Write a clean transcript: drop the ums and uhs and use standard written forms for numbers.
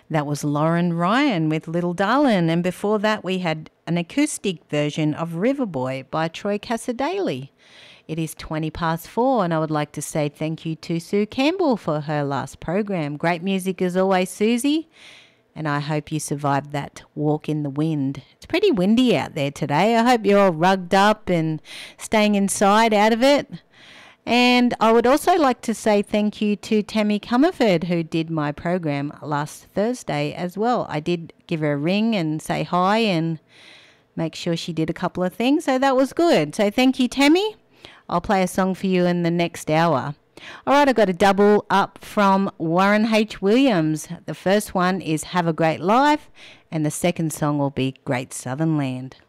That was Lauren Ryan with Little Darlin', and before that we had an acoustic version of Riverboy by Troy Cassar-Daley. It is 4:20, and I would like to say thank you to Sue Campbell for her last program. Great music as always, Susie, and I hope you survived that walk in the wind. It's pretty windy out there today. I hope you're all rugged up and staying inside out of it. And I would also like to say thank you to Tammy Comerford, who did my program last Thursday as well. I did give her a ring and say hi and make sure she did a couple of things, so that was good. So thank you, Tammy. I'll play a song for you in the next hour. All right, I've got a double up from Warren H. Williams. The first one is Have a Great Life, and the second song will be Great Southern Land.